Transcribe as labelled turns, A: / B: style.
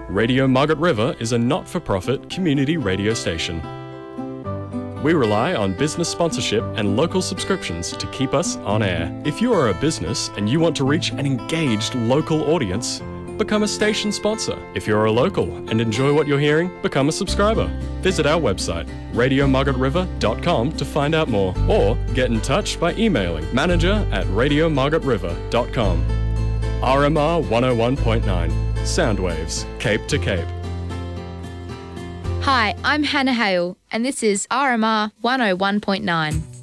A: Radio Margaret River is a not-for-profit community radio station. We rely on business sponsorship and local subscriptions to keep us on air. If you are a business and you want to reach an engaged local audience, become a station sponsor. If you're a local and enjoy what you're hearing, become a subscriber. Visit our website, radiomargaretriver.com, to find out more, or get in touch by emailing manager@radiomargaretriver.com. RMR 101.9, Soundwaves, Cape to Cape.
B: Hi, I'm Hannah Hale, and this is RMR 101.9.